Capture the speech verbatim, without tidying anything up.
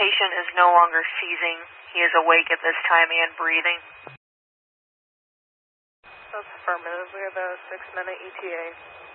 patient is no longer seizing. He is awake at this time and breathing. That's affirmative. We have a six minute E T A.